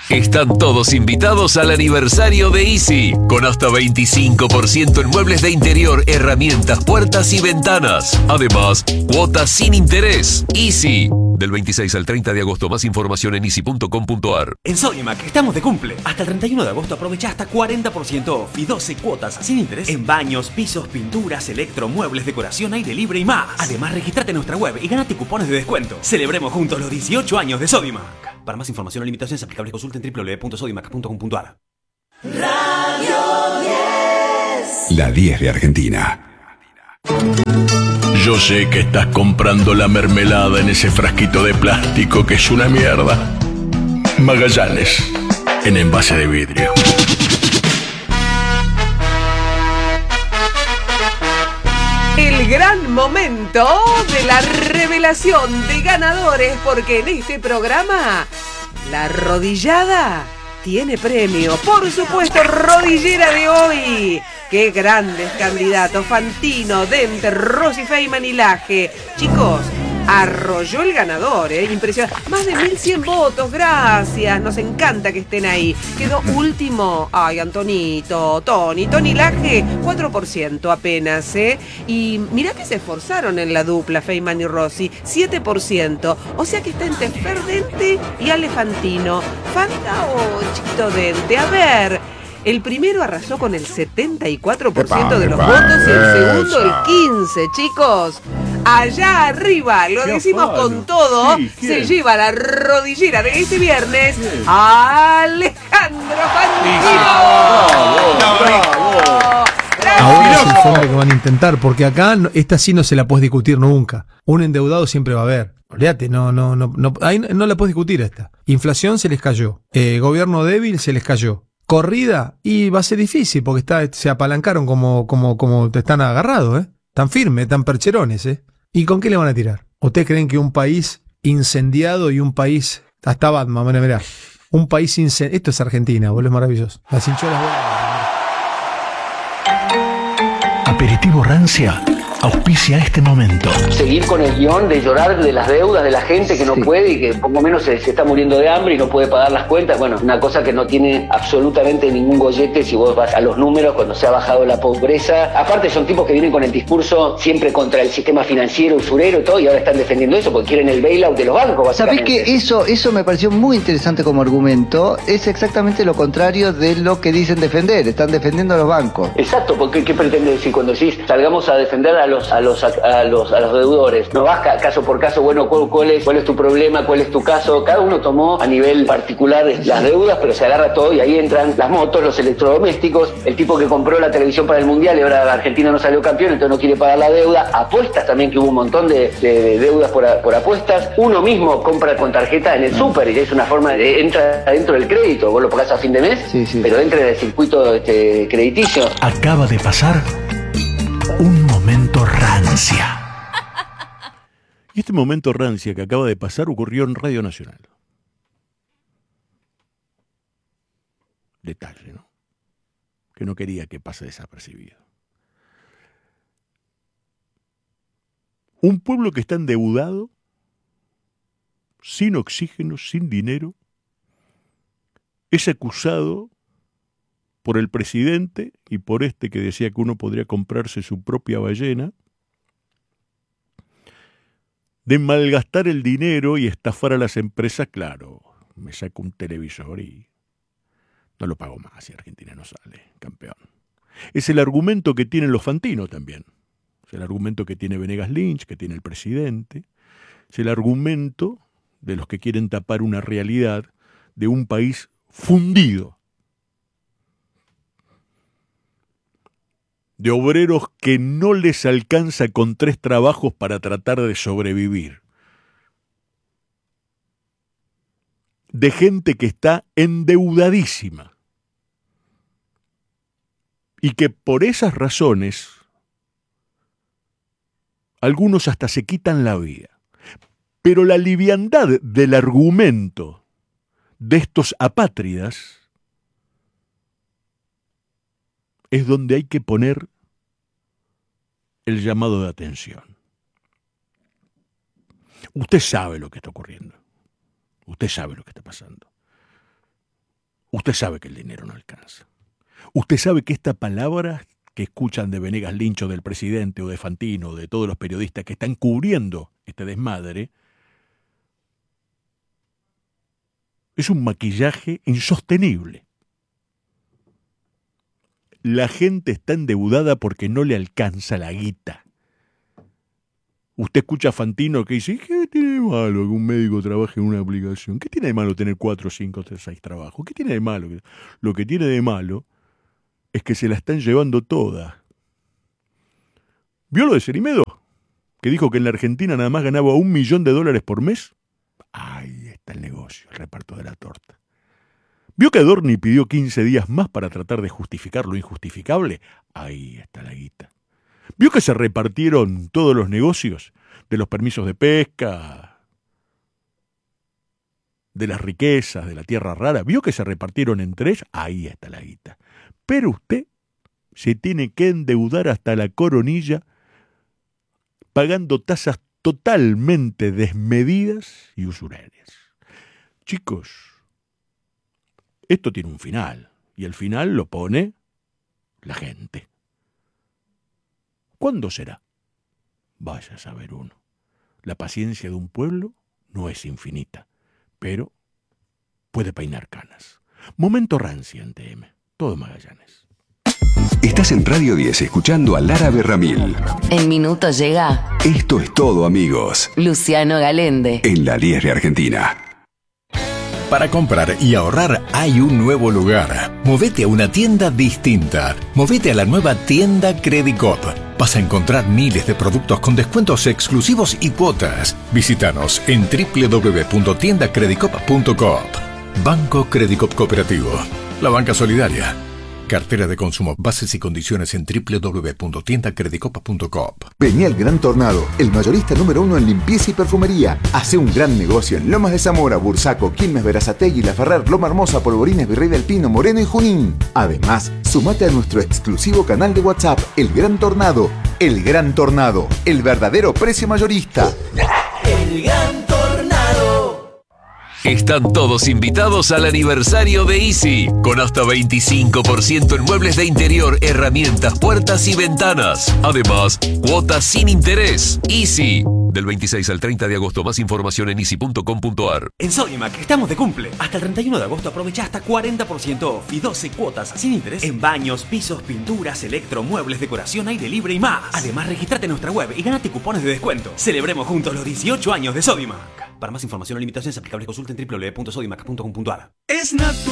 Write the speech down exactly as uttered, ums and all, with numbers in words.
Están todos invitados al aniversario de Easy, con hasta veinticinco por ciento en muebles de interior, herramientas, puertas y ventanas. Además, cuotas sin interés. Easy, del veintiséis al treinta de agosto. Más información en easy punto com punto a r. En Sodimac estamos de cumple. Hasta el treinta y uno de agosto aprovecha hasta cuarenta por ciento off y doce cuotas sin interés en baños, pisos, pinturas, electro, muebles, decoración, aire libre y más. Además, registrate en nuestra web y ganate cupones de descuento. Celebremos juntos los dieciocho años de Sodimac. Para más información o limitaciones aplicables, consulta en doble u doble u doble u punto sodimac punto com punto a r. Radio diez. La diez de Argentina. Yo sé que estás comprando la mermelada en ese frasquito de plástico que es una mierda. Magallanes, en envase de vidrio. El gran momento de la revelación de ganadores, porque en este programa la rodillada tiene premio. Por supuesto, rodillera de hoy. ¡Qué grandes candidatos! Fantino, Dente, Rossi, Feynman y Laje. Chicos, arrolló el ganador, ¿eh? Impresionante. Más de mil cien votos, gracias. Nos encanta que estén ahí. Quedó último. Ay, Antonito, Tony, Tony Laje, cuatro por ciento apenas, ¿eh? Y mirá que se esforzaron en la dupla, Feynman y Rossi, siete por ciento. O sea que está entre Fer Dente y Ale Fantino. ¿Fanta o Chiquito Dente? A ver. El primero arrasó con el setenta y cuatro por ciento epa, de los epa, votos y el segundo el quince por ciento, chicos. Allá arriba, lo decimos afano. Con todo, sí, se lleva la rodillera de este viernes sí. Alejandro Fantino. ¡Bravo! ¡Bravo! Ahora es el fondo que van a intentar, porque acá esta sí no se la puedes discutir nunca. Un endeudado siempre va a haber. Olvídate, no, no, no, no, ahí no la puedes discutir esta. Inflación se les cayó. Eh, gobierno débil se les cayó. Corrida, y va a ser difícil porque está, se apalancaron como, como, como te están agarrados, ¿eh? Tan firmes, tan percherones, ¿eh? ¿Y con qué le van a tirar? ¿Ustedes creen que un país incendiado y un país, hasta Batman, mira, mira, un país incendiado, esto es Argentina, boludo, es maravilloso. Las hincholas vuelan. Aperitivo Rancia auspicia este momento. Seguir con el guión de llorar de las deudas de la gente que no sí. puede y que poco menos se, se está muriendo de hambre y no puede pagar las cuentas. Bueno, una cosa que no tiene absolutamente ningún gollete si vos vas a los números cuando se ha bajado la pobreza. Aparte son tipos que vienen con el discurso siempre contra el sistema financiero, usurero y todo, y ahora están defendiendo eso porque quieren el bailout de los bancos, básicamente. ¿Sabés que eso, eso me pareció muy interesante como argumento? Es exactamente lo contrario de lo que dicen defender. Están defendiendo a los bancos. Exacto, porque ¿qué pretende decir cuando decís salgamos a defender a los a los a los a los deudores? No vas caso por caso, bueno, ¿cuál, cuál es cuál es tu problema, cuál es tu caso? Cada uno tomó a nivel particular las deudas, pero se agarra todo y ahí entran las motos, los electrodomésticos, el tipo que compró la televisión para el mundial y ahora Argentina no salió campeón, entonces no quiere pagar la deuda. Apuestas también, que hubo un montón de, de, de deudas por, por apuestas. Uno mismo compra con tarjeta en el súper y es una forma de entra dentro del crédito, vos lo pagás a fin de mes, sí, sí. pero entra en el circuito este, crediticio. Acaba de pasar un momento rancia. Y este momento rancia que acaba de pasar ocurrió en Radio Nacional. Detalle, ¿no? Que no quería que pase desapercibido. Un pueblo que está endeudado, sin oxígeno, sin dinero, es acusado por el presidente y por este que decía que uno podría comprarse su propia ballena, de malgastar el dinero y estafar a las empresas. Claro, me saco un televisor y no lo pago más y Argentina no sale campeón. Es el argumento que tienen los Fantino también. Es el argumento que tiene Venegas Lynch, que tiene el presidente. Es el argumento de los que quieren tapar una realidad de un país fundido. De obreros que no les alcanza con tres trabajos para tratar de sobrevivir. De gente que está endeudadísima. Y que por esas razones, algunos hasta se quitan la vida. Pero la liviandad del argumento de estos apátridas es donde hay que poner el llamado de atención. Usted sabe lo que está ocurriendo. Usted sabe lo que está pasando. Usted sabe que el dinero no alcanza. Usted sabe que esta palabra que escuchan de Venegas Lynch o del presidente o de Fantino o de todos los periodistas que están cubriendo este desmadre es un maquillaje insostenible. La gente está endeudada porque no le alcanza la guita. Usted escucha a Fantino que dice, ¿qué tiene de malo que un médico trabaje en una aplicación? ¿Qué tiene de malo tener cuatro, cinco, tres, seis trabajos? ¿Qué tiene de malo? Lo que tiene de malo es que se la están llevando toda. ¿Vio lo de Cerimedo? Que dijo que en la Argentina nada más ganaba un millón de dólares por mes. Ahí está el negocio, el reparto de la torta. ¿Vio que Adorni pidió quince días más para tratar de justificar lo injustificable? Ahí está la guita. ¿Vio que se repartieron todos los negocios de los permisos de pesca, de las riquezas, de la tierra rara? ¿Vio que se repartieron entre ellos? Ahí está la guita. Pero usted se tiene que endeudar hasta la coronilla pagando tasas totalmente desmedidas y usurarias. Chicos, esto tiene un final, y el final lo pone la gente. ¿Cuándo será? Vaya a saber uno. La paciencia de un pueblo no es infinita, pero puede peinar canas. Momento rancio en T M. Todo Magallanes. Estás en Radio diez escuchando a Lara Berramil. En minutos llega Esto es todo, amigos. Luciano Galende. En la diez de Argentina. Para comprar y ahorrar hay un nuevo lugar. Movete a una tienda distinta. Movete a la nueva tienda Credicop. Vas a encontrar miles de productos con descuentos exclusivos y cuotas. Visítanos en doble u doble u doble u punto tienda credicop punto coop. Banco Credicop Cooperativo. La banca solidaria. Cartera de consumo. Bases y condiciones en doble u doble u doble u punto tienda credicop punto coop. Vení al Gran Tornado, el mayorista número uno en limpieza y perfumería. Hace un gran negocio en Lomas de Zamora, Bursaco, Quilmes, Berazategui, La Ferrer, Loma Hermosa, Polvorines, Virrey del Pino, Moreno y Junín. Además, sumate a nuestro exclusivo canal de WhatsApp, El Gran Tornado. El Gran Tornado, el verdadero precio mayorista. El Gran Tornado. Están todos invitados al aniversario de Easy, con hasta veinticinco por ciento en muebles de interior, herramientas, puertas y ventanas. Además, cuotas sin interés. Easy, del veintiséis al treinta de agosto. Más información en easy punto com punto ar. En Sodimac estamos de cumple. Hasta el treinta y uno de agosto aprovecha hasta cuarenta por ciento off y doce cuotas sin interés en baños, pisos, pinturas, electro, muebles, decoración, aire libre y más. Además, registrate en nuestra web y gánate cupones de descuento. Celebremos juntos los dieciocho años de Sodimac. Para más información o limitaciones aplicables, consulten doble u doble u doble u punto sodimac punto com punto ar. Es natural.